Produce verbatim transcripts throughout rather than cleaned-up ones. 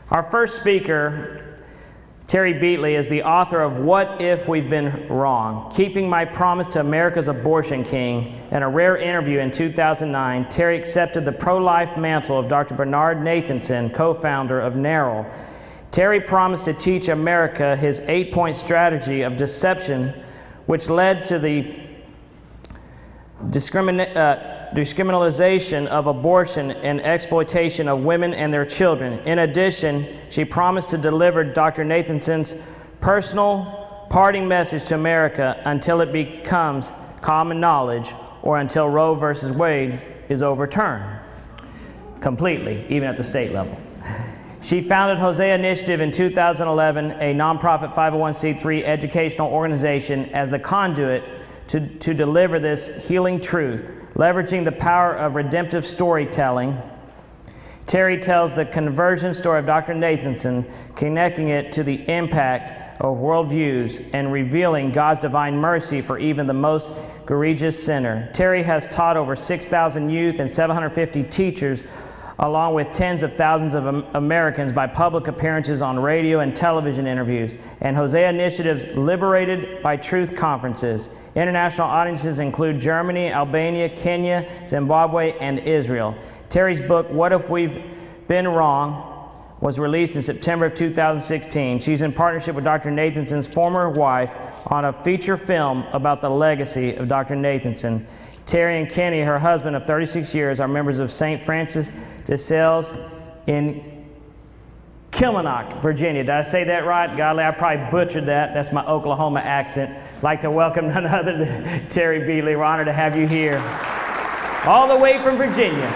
Our first speaker, Terry Beatley, is the author of What If We've Been Wrong? Keeping My Promise to America's Abortion King. In a rare interview in two thousand nine, Terry accepted the pro-life mantle of Doctor Bernard Nathanson, co-founder of NARAL. Terry promised to teach America his eight-point strategy of deception, which led to the discrimin- uh, discriminalization of abortion and exploitation of women and their children. In addition, she promised to deliver Doctor Nathanson's personal parting message to America until it becomes common knowledge, or until Roe versus Wade is overturned completely, even at the state level. She founded Hosea Initiative in two thousand eleven, a nonprofit five oh one c three educational organization, as the conduit to, to deliver this healing truth. Leveraging the power of redemptive storytelling, Terry tells the conversion story of Doctor Nathanson, connecting it to the impact of worldviews and revealing God's divine mercy for even the most egregious sinner. Terry has taught over six thousand youth and seven hundred fifty teachers, along with tens of thousands of Americans, by public appearances on radio and television interviews, and Hosea Initiative's Liberated by Truth conferences. International audiences include Germany, Albania, Kenya, Zimbabwe, and Israel. Terry's book, What If We've Been Wrong?, was released in September of two thousand sixteen. She's in partnership with Doctor Nathanson's former wife on a feature film about the legacy of Doctor Nathanson. Terry and Kenny, her husband of thirty-six years, are members of Saint Francis de Sales in Kilmarnock, Virginia. Did I say that right? Golly, I probably butchered that. That's my Oklahoma accent. I'd like to welcome none other than Terry Beatley. We're honored to have you here, all the way from Virginia.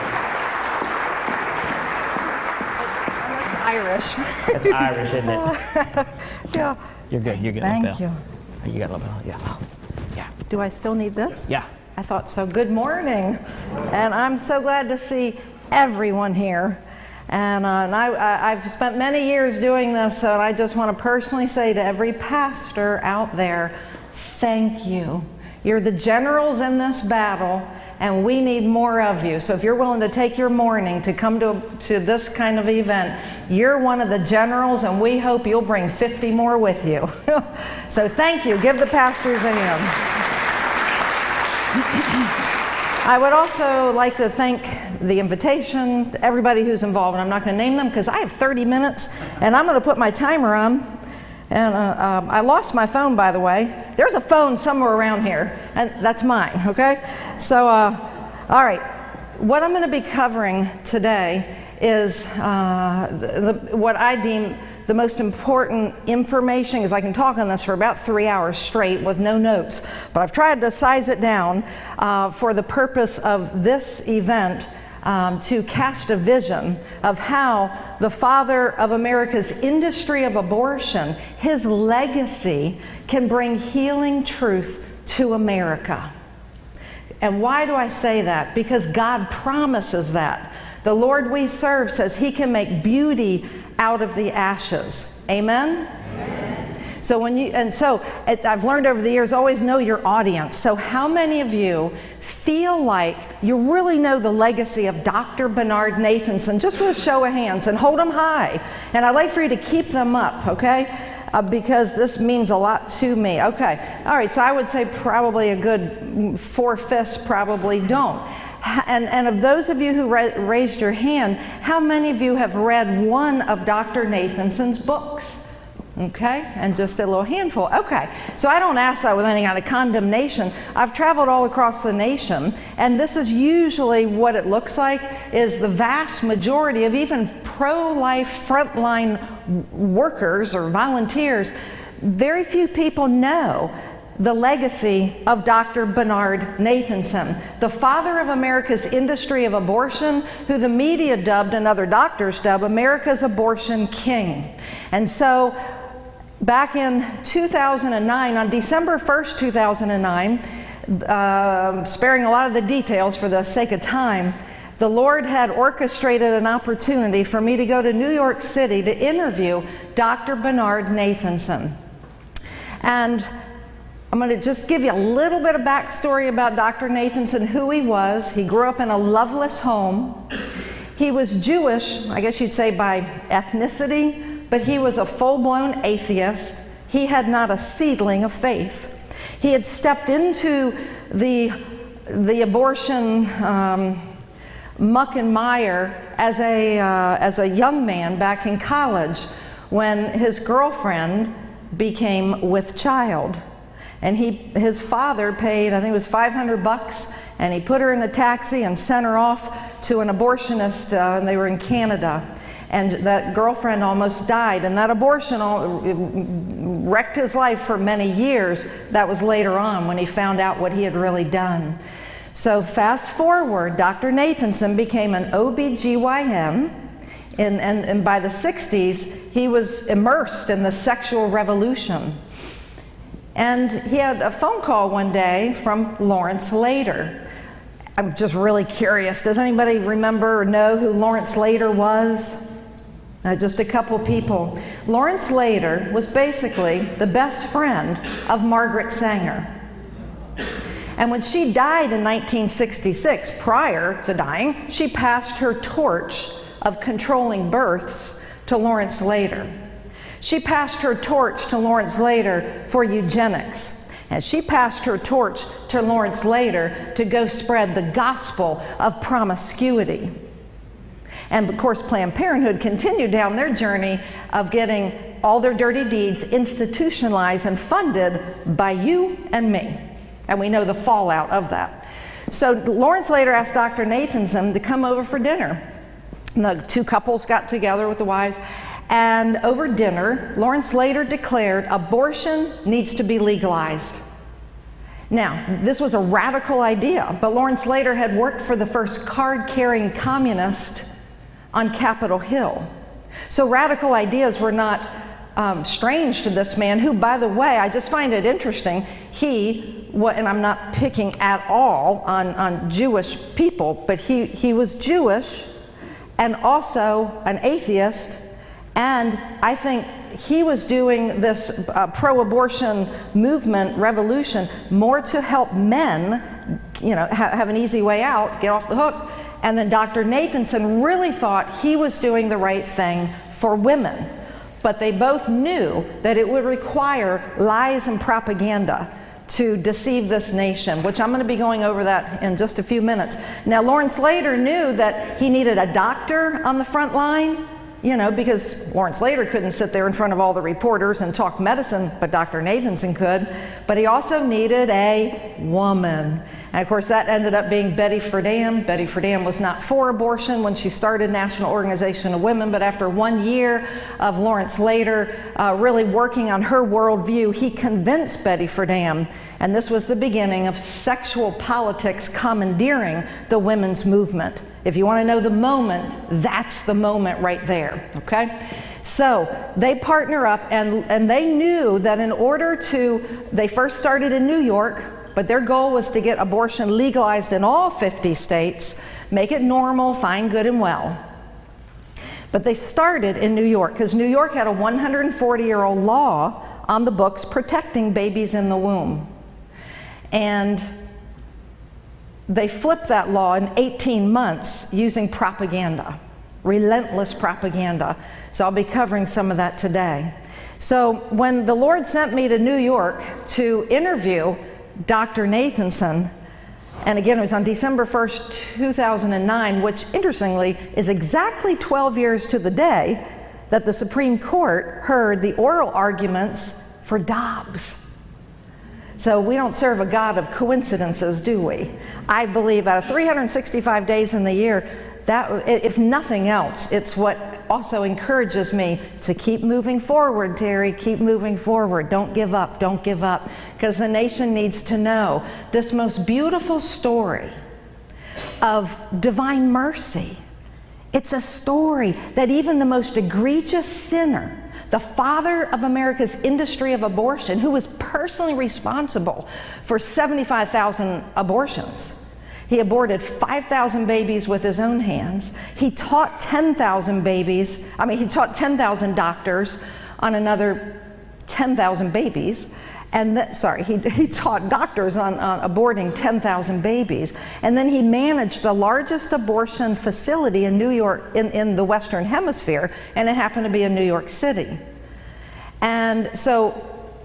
That's Irish. That's Irish, isn't it? Yeah. You're good. You're good. Thank you. You got a little bit. Yeah. Yeah. Do I still need this? Yeah. I thought so. Good morning. And I'm so glad to see everyone here. And, uh, and I, I, I've spent many years doing this, and I just want to personally say to every pastor out there, thank you. You're the generals in this battle, and we need more of you. So if you're willing to take your morning to come to, to this kind of event, you're one of the generals, and we hope you'll bring fifty more with you. So thank you. Give the pastors a hand. I would also like to thank the invitation, everybody who's involved, and I'm not going to name them because I have thirty minutes, and I'm going to put my timer on. And uh, um, I lost my phone, by the way. There's a phone somewhere around here, and that's mine, okay? So, uh, all right, what I'm going to be covering today is uh, the, the, what I deem the most important information, because I can talk on this for about three hours straight with no notes, but I've tried to size it down uh, for the purpose of this event, um, to cast a vision of how the father of America's industry of abortion, his legacy, can bring healing truth to America. And why do I say that? Because God promises that. The Lord we serve says He can make beauty out of the ashes. Amen? Amen. So when you, and so it, I've learned over the years, always know your audience. So how many of you feel like you really know the legacy of Doctor Bernard Nathanson? Just with a show of hands, and hold them high. And I'd like for you to keep them up, okay? Uh, because this means a lot to me. Okay, all right, so I would say probably a good four-fifths probably don't. And, and of those of you who ra raised your hand, how many of you have read one of Doctor Nathanson's books? Okay, and just a little handful. Okay, so I don't ask that with any kind of condemnation. I've traveled all across the nation, and this is usually what it looks like, is the vast majority of even pro-life frontline workers or volunteers, very few people know the legacy of Doctor Bernard Nathanson, the father of America's industry of abortion, who the media dubbed and other doctors dubbed America's abortion king. And so back in two thousand nine, on December first, two thousand nine, uh, sparing a lot of the details for the sake of time, the Lord had orchestrated an opportunity for me to go to New York City to interview Doctor Bernard Nathanson. And I'm going to just give you a little bit of backstory about Doctor Nathanson, who he was. He grew up in a loveless home. He was Jewish, I guess you'd say by ethnicity, but he was a full-blown atheist. He had not a seedling of faith. He had stepped into the, the abortion um, muck and mire as a, uh, as a young man back in college when his girlfriend became with child. And he, his father paid, I think it was five hundred bucks, and he put her in a taxi and sent her off to an abortionist, uh, and they were in Canada. And that girlfriend almost died, and that abortion all, wrecked his life for many years. That was later on when he found out what he had really done. So fast forward, Doctor Nathanson became an O B G Y N, and, and, and by the sixties, he was immersed in the sexual revolution. And he had a phone call one day from Lawrence Lader. I'm just really curious, does anybody remember or know who Lawrence Lader was? Uh, just a couple people. Lawrence Lader was basically the best friend of Margaret Sanger. And when she died in nineteen sixty-six, prior to dying, she passed her torch of controlling births to Lawrence Lader. She passed her torch to Lawrence Lader for eugenics. And she passed her torch to Lawrence Lader to go spread the gospel of promiscuity. And of course, Planned Parenthood continued down their journey of getting all their dirty deeds institutionalized and funded by you and me. And we know the fallout of that. So Lawrence Lader asked Doctor Nathanson to come over for dinner. And the two couples got together with the wives, and over dinner, Lawrence Lader declared abortion needs to be legalized. Now, this was a radical idea, but Lawrence Lader had worked for the first card-carrying communist on Capitol Hill. So radical ideas were not um, strange to this man, who, by the way, I just find it interesting, he, what, and I'm not picking at all on, on Jewish people, but he, he was Jewish and also an atheist. And I think he was doing this uh, pro-abortion movement, revolution, more to help men, you know, ha have an easy way out, get off the hook. And then Doctor Nathanson really thought he was doing the right thing for women. But they both knew that it would require lies and propaganda to deceive this nation, which I'm going to be going over that in just a few minutes. Now, Lawrence Lader knew that he needed a doctor on the front line, you know, because Lawrence Lader couldn't sit there in front of all the reporters and talk medicine, but Doctor Nathanson could. But he also needed a woman. And of course, that ended up being Betty Friedan. Betty Friedan was not for abortion when she started National Organization of Women, but after one year of Lawrence Lader uh, really working on her worldview, he convinced Betty Friedan, and this was the beginning of sexual politics commandeering the women's movement. If you want to know the moment, that's the moment right there, okay? So they partner up, and, and they knew that in order to, they first started in New York, but their goal was to get abortion legalized in all fifty states, make it normal, fine, good, and well. But they started in New York, because New York had a one hundred forty year old law on the books protecting babies in the womb. And they flipped that law in eighteen months using propaganda, relentless propaganda. So I'll be covering some of that today. So when the Lord sent me to New York to interview Doctor Nathanson, and again it was on December first, two thousand nine, which interestingly is exactly twelve years to the day that the Supreme Court heard the oral arguments for Dobbs. So we don't serve a God of coincidences, do we? I believe out of three hundred sixty-five days in the year, that, if nothing else, it's what also encourages me to keep moving forward, Terry, keep moving forward. Don't give up, don't give up. Because the nation needs to know this most beautiful story of divine mercy. It's a story that even the most egregious sinner, the father of America's industry of abortion, who was personally responsible for seventy-five thousand abortions, he aborted five thousand babies with his own hands. He taught ten thousand babies, I mean, he taught ten thousand doctors on another ten thousand babies. And th- sorry, he, he taught doctors on, on aborting ten thousand babies. And then he managed the largest abortion facility in New York, in, in the Western Hemisphere, and it happened to be in New York City. And so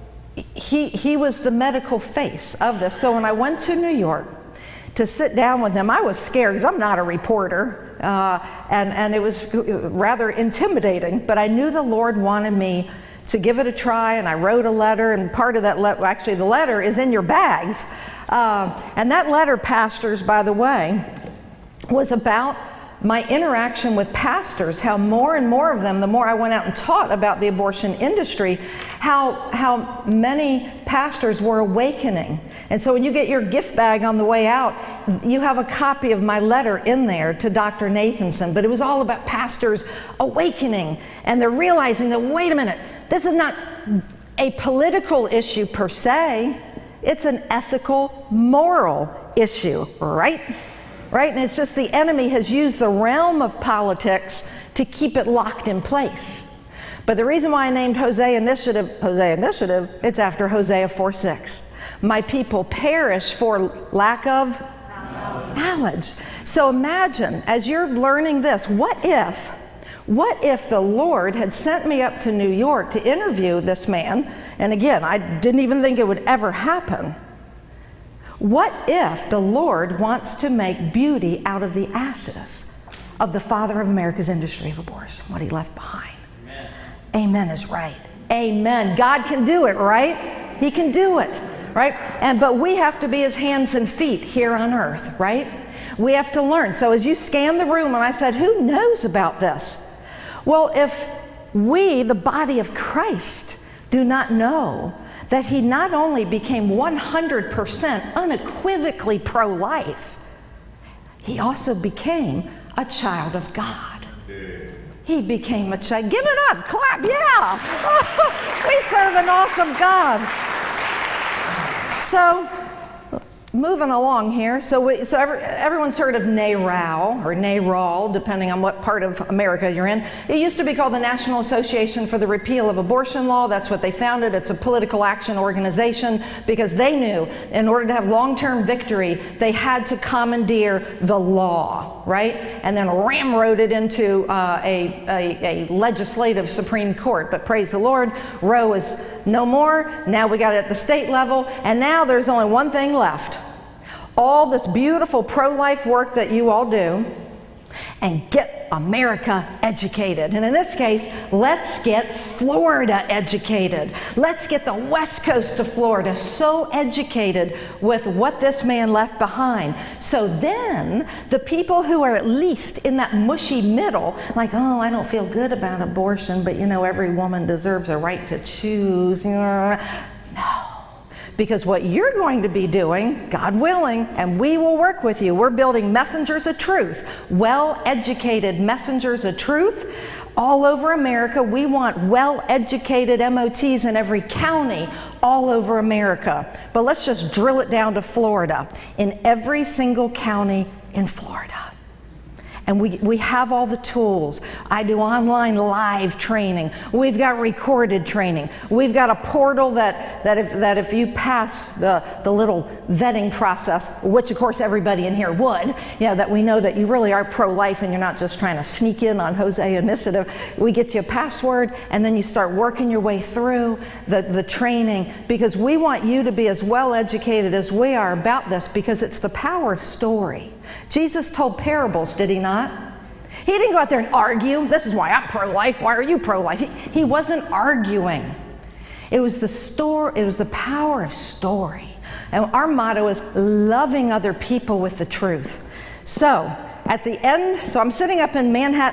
he, he was the medical face of this. So when I went to New York to sit down with him, I was scared because I'm not a reporter, uh, and, and it was rather intimidating, but I knew the Lord wanted me to give it a try, and I wrote a letter, and part of that letter, actually the letter is in your bags. Uh, and that letter, pastors, by the way, was about my interaction with pastors, how more and more of them, the more I went out and taught about the abortion industry, how, how many pastors were awakening. And so when you get your gift bag on the way out, you have a copy of my letter in there to Doctor Nathanson. But it was all about pastors awakening, and they're realizing that, wait a minute, this is not a political issue per se, it's an ethical, moral issue, right? Right? And it's just the enemy has used the realm of politics to keep it locked in place. But the reason why I named Hosea Initiative, Hosea Initiative, it's after Hosea four six. My people perish for lack of knowledge. knowledge. So imagine, as you're learning this, what if, what if the Lord had sent me up to New York to interview this man? And again, I didn't even think it would ever happen. What if the Lord wants to make beauty out of the ashes of the father of America's industry of abortion, what he left behind? Amen. Amen is right. Amen. God can do it, right? He can do it, right? And but we have to be his hands and feet here on earth, right? We have to learn. So as you scan the room, and I said, who knows about this? Well, if we, the body of Christ, do not know that he not only became one hundred percent unequivocally pro-life, he also became a child of God. He became a child. Give it up, clap, yeah. We serve an awesome God. So, moving along here, so, we, so every, everyone's heard of NARAL, or NARAL, depending on what part of America you're in. It used to be called the National Association for the Repeal of Abortion Law. That's what they founded. It's a political action organization because they knew in order to have long-term victory, they had to commandeer the law, right? And then ramrod it into uh, a, a, a legislative Supreme Court. But praise the Lord, Roe is no more. Now we got it at the state level, and now there's only one thing left. All this beautiful pro-life work that you all do, and get America educated. And in this case, let's get Florida educated. Let's get the west coast of Florida so educated with what this man left behind. So then the people who are at least in that mushy middle, like, oh, I don't feel good about abortion, but you know, every woman deserves a right to choose. No. Because what you're going to be doing, God willing, and we will work with you, we're building messengers of truth, well-educated messengers of truth all over America. We want well-educated M O Ts in every county all over America. But let's just drill it down to Florida. In every single county in Florida. And we, we have all the tools. I do online live training. We've got recorded training. We've got a portal that, that, if, that if you pass the, the little vetting process, which of course everybody in here would, you know, that we know that you really are pro-life and you're not just trying to sneak in on Hosea Initiative. We get you a password, and then you start working your way through the, the training, because we want you to be as well educated as we are about this, because it's the power of story. Jesus told parables, did he not? He didn't go out there and argue. This is why I'm pro-life. Why are you pro-life? He, he wasn't arguing. It was the story. It was the power of story. And our motto is loving other people with the truth. So at the end, so I'm sitting up in Manhattan,